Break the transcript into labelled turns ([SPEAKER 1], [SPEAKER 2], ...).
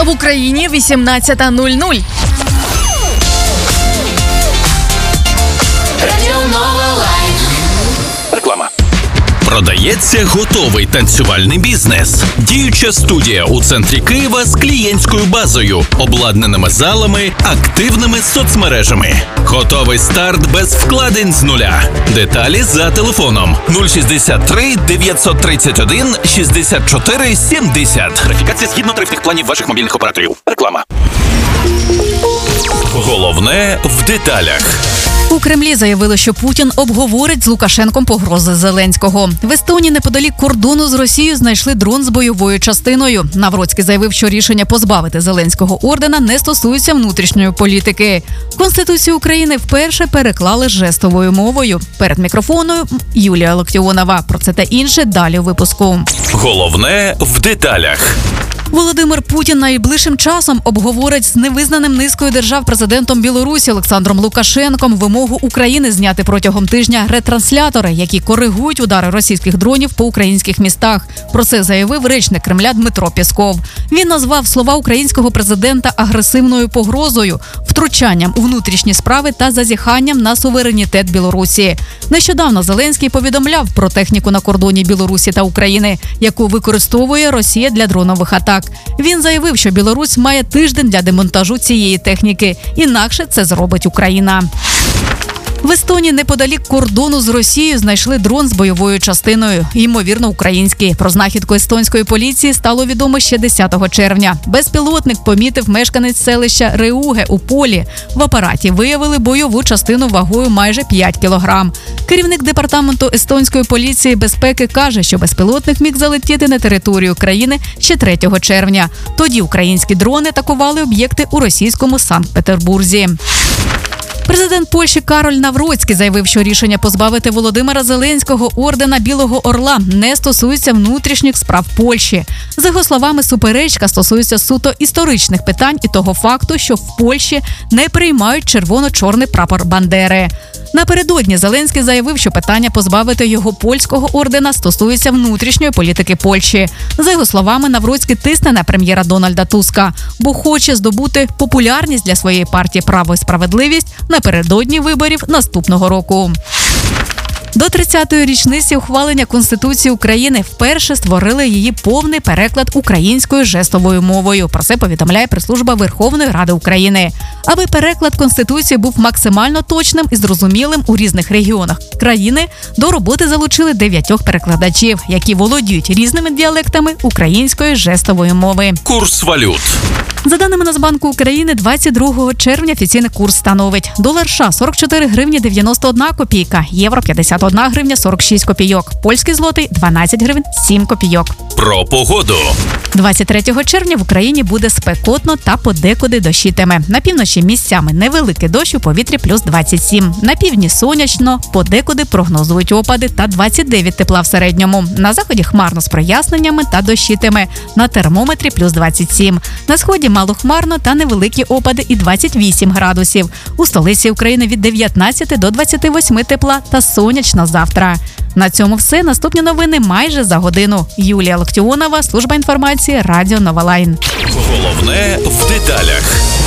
[SPEAKER 1] в Україні 18:00.
[SPEAKER 2] Реклама. Продається готовий танцювальний бізнес. Діюча студія у центрі Києва з клієнтською базою, обладнаними залами, активними соцмережами. Готовий старт без вкладень з нуля. Деталі за телефоном 063 931 64 70. Верифікація згідно тарифних планів ваших мобільних операторів. Реклама. Головне в деталях.
[SPEAKER 1] У Кремлі заявили, що Путін обговорить з Лукашенком погрози Зеленського. В Естонії неподалік кордону з Росією знайшли дрон з бойовою частиною. Навроцький заявив, що рішення позбавити Зеленського ордена не стосується внутрішньої політики. Конституцію України вперше переклали жестовою мовою. Перед мікрофоною Юлія Локтіонова. Про це та інше далі у випуску.
[SPEAKER 2] Головне в деталях.
[SPEAKER 1] Володимир Путін найближчим часом обговорить з невизнаним низкою держав президентом Білорусі Олександром Лукашенком вимогу України зняти протягом тижня ретранслятори, які коригують удари російських дронів по українських містах. Про це заявив речник Кремля Дмитро Пєсков. Він назвав слова українського президента агресивною погрозою, втручанням у внутрішні справи та зазіханням на суверенітет Білорусі. Нещодавно Зеленський повідомляв про техніку на кордоні Білорусі та України, яку використовує Росія для дронових атак. Він заявив, що Білорусь має тиждень для демонтажу цієї техніки, інакше це зробить Україна. В Естонії неподалік кордону з Росією знайшли дрон з бойовою частиною, ймовірно, український. Про знахідку естонської поліції стало відомо ще 10 червня. Безпілотник помітив мешканець селища Реуге у полі. В апараті виявили бойову частину вагою майже 5 кілограм. Керівник департаменту естонської поліції безпеки каже, що безпілотник міг залетіти на територію країни ще 3 червня. Тоді українські дрони атакували об'єкти у російському Санкт-Петербурзі. Президент Польщі Кароль Навроцький заявив, що рішення позбавити Володимира Зеленського ордена Білого Орла не стосується внутрішніх справ Польщі. За його словами, суперечка стосується суто історичних питань і того факту, що в Польщі не приймають червоно-чорний прапор Бандери. Напередодні Зеленський заявив, що питання позбавити його польського ордена стосується внутрішньої політики Польщі. За його словами, Навроцький тисне на прем'єра Дональда Туска, бо хоче здобути популярність для своєї партії «Право і справедливість» напередодні виборів наступного року. До 30-ї річниці ухвалення Конституції України вперше створили її повний переклад українською жестовою мовою. Про це повідомляє прес-служба Верховної Ради України. Аби переклад Конституції був максимально точним і зрозумілим у різних регіонах країни, до роботи залучили 9 перекладачів, які володіють різними діалектами української жестової мови.
[SPEAKER 2] Курс валют.
[SPEAKER 1] За даними Нацбанку України, 22 червня офіційний курс становить: долар США – 44 гривні 91 копійка, євро – 51 гривня 46 копійок, польський злотий – 12 гривень 7 копійок.
[SPEAKER 2] Про погоду.
[SPEAKER 1] 23 червня в Україні буде спекотно та подекуди дощитиме. На півночі місцями невеликий дощ, у повітрі плюс 27. На півдні сонячно, подекуди прогнозують опади та 29 тепла в середньому. На заході хмарно з проясненнями та дощитиме. На термометрі плюс 27. На сході малохмарно та невеликі опади і 28 градусів. У столиці України від 19 до 28 тепла та сонячно завтра. На цьому все. Наступні новини майже за годину. Юлія Локтіонова, служба інформації, Радіо Нова Лайн.
[SPEAKER 2] Головне в деталях.